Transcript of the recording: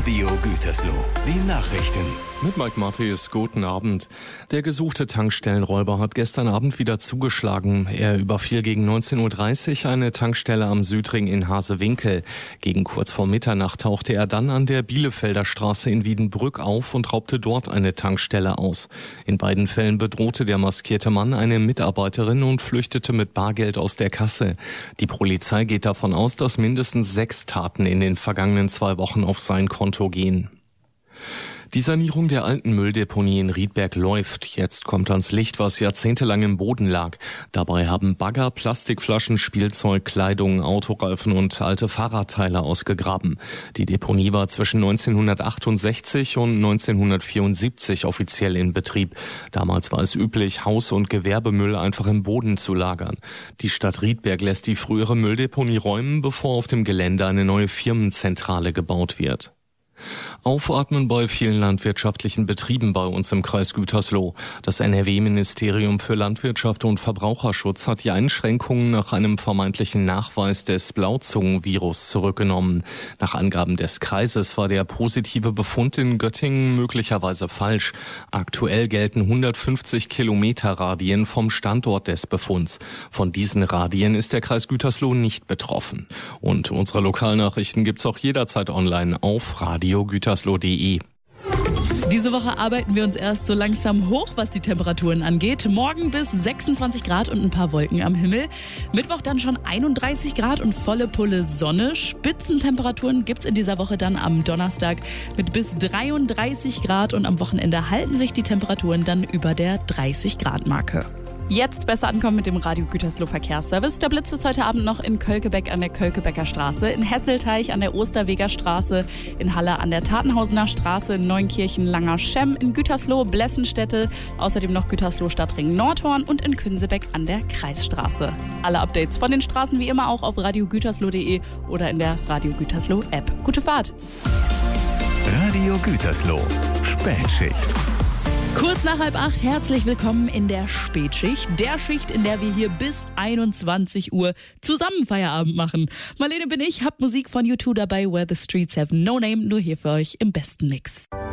Radio Gütersloh, die Nachrichten. Mit Mike Matthäus, guten Abend. Der gesuchte Tankstellenräuber hat gestern Abend wieder zugeschlagen. Er überfiel gegen 19.30 Uhr eine Tankstelle am Südring in Hasewinkel. Gegen kurz vor Mitternacht tauchte er dann an der Bielefelder Straße in Wiedenbrück auf und raubte dort eine Tankstelle aus. In beiden Fällen bedrohte der maskierte Mann eine Mitarbeiterin und flüchtete mit Bargeld aus der Kasse. Die Polizei geht davon aus, dass mindestens 6 Taten in den vergangenen 2 Wochen auf sein Konto gehen. Die Sanierung der alten Mülldeponie in Riedberg läuft. Jetzt kommt ans Licht, was jahrzehntelang im Boden lag. Dabei haben Bagger, Plastikflaschen, Spielzeug, Kleidung, Autoreifen und alte Fahrradteile ausgegraben. Die Deponie war zwischen 1968 und 1974 offiziell in Betrieb. Damals war es üblich, Haus- und Gewerbemüll einfach im Boden zu lagern. Die Stadt Riedberg lässt die frühere Mülldeponie räumen, bevor auf dem Gelände eine neue Firmenzentrale gebaut wird. Aufatmen bei vielen landwirtschaftlichen Betrieben bei uns im Kreis Gütersloh. Das NRW-Ministerium für Landwirtschaft und Verbraucherschutz hat die Einschränkungen nach einem vermeintlichen Nachweis des Blauzungenvirus zurückgenommen. Nach Angaben des Kreises war der positive Befund in Göttingen möglicherweise falsch. Aktuell gelten 150 Kilometer Radien vom Standort des Befunds. Von diesen Radien ist der Kreis Gütersloh nicht betroffen. Und unsere Lokalnachrichten gibt's auch jederzeit online auf radiogütersloh.de. Diese Woche arbeiten wir uns erst so langsam hoch, was die Temperaturen angeht. Morgen bis 26 Grad und ein paar Wolken am Himmel. Mittwoch dann schon 31 Grad und volle Pulle Sonne. Spitzentemperaturen gibt's in dieser Woche dann am Donnerstag mit bis 33 Grad und am Wochenende halten sich die Temperaturen dann über der 30 Grad Marke. Jetzt besser ankommen mit dem Radio Gütersloh Verkehrsservice. Da blitzt es heute Abend noch in Kölkebeck an der Kölkebecker Straße, in Hesselteich an der Osterweger Straße, in Halle an der Tatenhausener Straße, in Neunkirchen Langer Schemm, in Gütersloh Blessenstädte, außerdem noch Gütersloh Stadtring Nordhorn und in Künsebeck an der Kreisstraße. Alle Updates von den Straßen wie immer auch auf radiogütersloh.de oder in der Radio Gütersloh App. Gute Fahrt! Radio Gütersloh, Spätschicht. Kurz nach 7:30, herzlich willkommen in der Spätschicht. Der Schicht, in der wir hier bis 21 Uhr zusammen Feierabend machen. Marlene bin ich, hab Musik von U2 dabei, Where the Streets Have No Name, nur hier für euch im besten Mix.